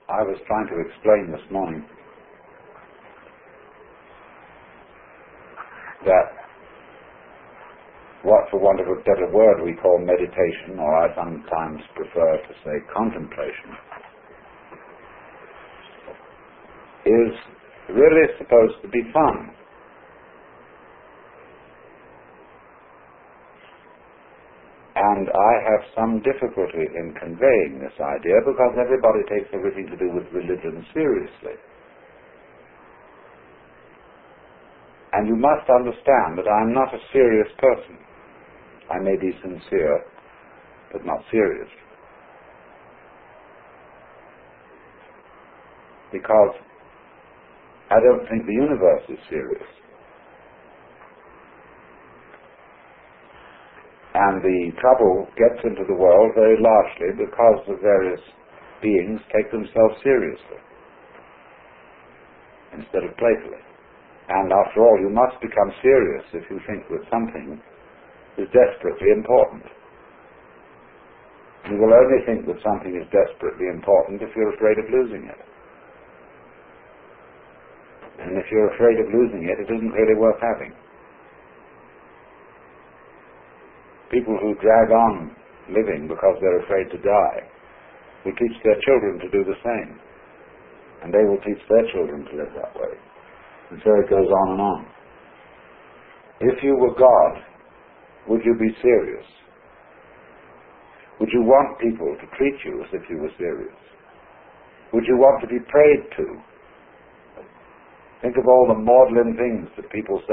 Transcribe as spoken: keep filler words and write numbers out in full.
I was trying to explain this morning that what, for want of a better word, we call meditation, or I sometimes prefer to say contemplation, is really supposed to be fun. And I have some difficulty in conveying this idea because everybody takes everything to do with religion seriously. And you must understand that I'm not a serious person. I may be sincere, but not serious. Because I don't think the universe is serious. And the trouble gets into the world very largely because the various beings take themselves seriously instead of playfully. And after all, you must become serious if you think that something is desperately important. You will only think that something is desperately important if you're afraid of losing it. And if you're afraid of losing it, it isn't really worth having. People who drag on living because they're afraid to die will teach their children to do the same. And they will teach their children to live that way. And so it goes on and on. If you were God, would you be serious? Would you want people to treat you as if you were serious? Would you want to be prayed to? Think of all the maudlin things that people say